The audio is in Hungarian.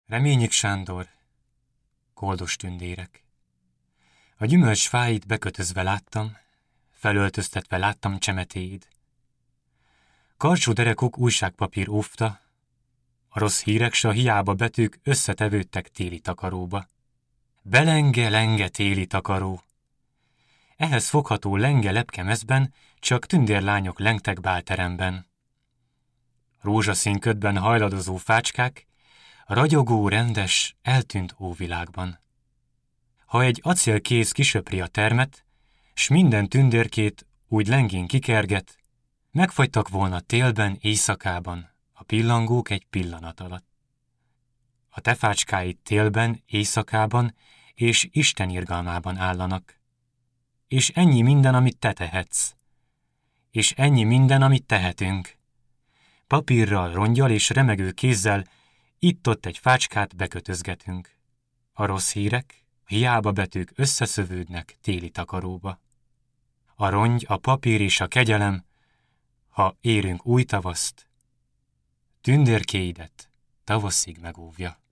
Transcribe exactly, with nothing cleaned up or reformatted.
Reményik Sándor, koldos tündérek. A gyümölcs fáit bekötözve láttam, felöltöztetve láttam csemetéid. Karcsú derekok újságpapír óvta, a rossz hírek s a hiába betűk összetevődtek téli takaróba. Belenge, lenge téli takaró. Ehhez fogható lenge lepkemezben csak tündérlányok lengtek bálteremben. Rózsaszín ködben hajladozó fácskák, ragyogó, rendes, eltűnt óvilágban. Ha egy acélkéz kisöpri a termet, s minden tündérkét úgy lengén kikerget, megfagytak volna télben, éjszakában a pillangók egy pillanat alatt. A te fácskáid télben, éjszakában és Isten irgalmában állanak. És ennyi minden, amit te tehetsz. És ennyi minden, amit tehetünk. Papírral, rongyal és remegő kézzel itt-ott egy fácskát bekötözgetünk. A rossz hírek, a hiába betűk összeszövődnek téli takaróba. A rongy, a papír és a kegyelem, ha érünk új tavaszt, tündérkéidet tavaszig megóvja.